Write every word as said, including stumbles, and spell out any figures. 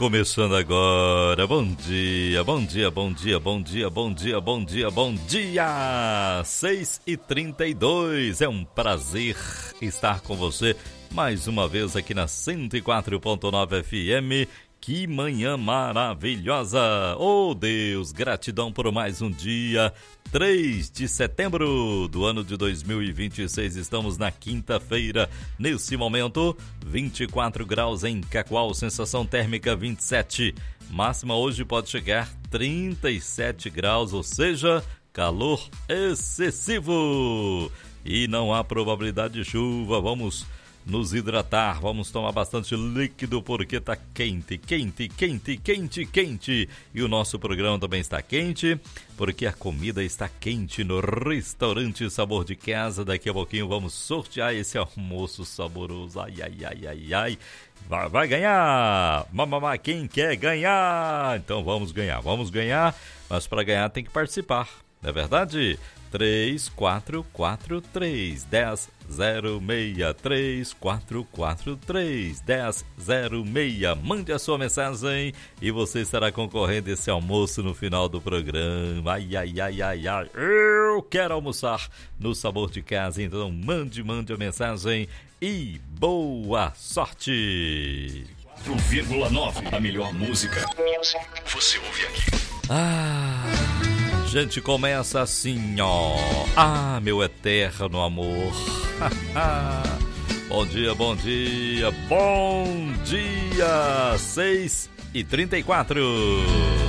começando agora. Bom dia, bom dia, bom dia, bom dia, bom dia, bom dia, bom dia. seis e trinta e dois. É um prazer estar com você mais uma vez aqui na cento e quatro ponto nove F M. Que manhã maravilhosa! Oh Deus, gratidão por mais um dia. três de setembro do ano de dois mil e vinte e seis, estamos na quinta-feira. Nesse momento, vinte e quatro graus em Cacoal, sensação térmica vinte e sete. Máxima hoje pode chegar trinta e sete graus, ou seja, calor excessivo. E não há probabilidade de chuva. Vamos nos hidratar, vamos tomar bastante líquido porque tá quente, quente, quente, quente, quente. E o nosso programa também está quente porque a comida está quente no restaurante Sabor de Casa. Daqui a pouquinho vamos sortear esse almoço saboroso. Ai, ai, ai, ai, ai. Vai, vai ganhar! Mamamá, quem quer ganhar? Então vamos ganhar, vamos ganhar. Mas para ganhar tem que participar, não é verdade? três quatro quatro três, um zero zero seis, três quatro quatro três, um zero zero seis. Mande a sua mensagem e você estará concorrendo a esse almoço no final do programa. Ai, ai, ai, ai, ai. Eu quero almoçar no Sabor de Casa. Então mande, mande a mensagem e boa sorte. quatro vírgula nove, a melhor música você ouve aqui. Ah... gente, começa assim, ó. Ah, meu eterno amor. Bom dia, bom dia, bom dia. seis e trinta e quatro.